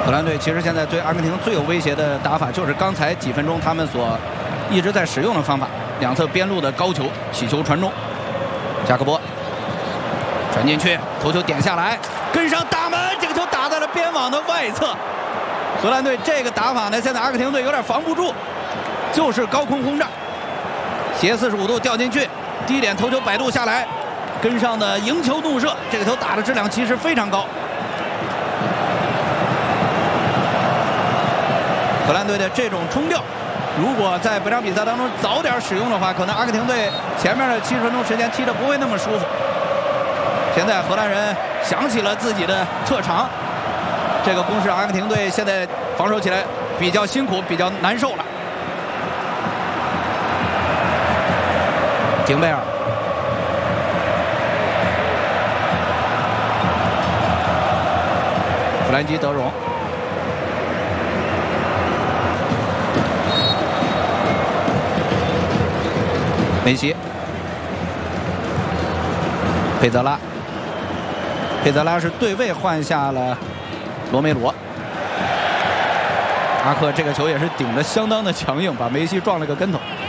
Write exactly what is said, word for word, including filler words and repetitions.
荷兰队其实现在对阿根廷最有威胁的打法，就是刚才几分钟他们所一直在使用的方法：两侧边路的高球，起球传中，加克波传进去，头球点下来，跟上打门，这个球打在了边网的外侧。荷兰队这个打法呢，现在阿根廷队有点防不住，就是高空轰炸，斜四十五度掉进去，低点头球摆渡下来，跟上的迎球怒射，这个球打的质量其实非常高。荷兰队的这种冲吊，如果在本场比赛当中早点使用的话，可能阿根廷队前面的七十分钟时间踢得不会那么舒服。现在荷兰人想起了自己的特长，这个攻势阿根廷队现在防守起来比较辛苦，比较难受了。廷贝尔，弗兰基·德容。梅西，佩泽拉，佩泽拉是对位换下了罗梅罗。阿克这个球也是顶得相当的强硬，把梅西撞了个跟头。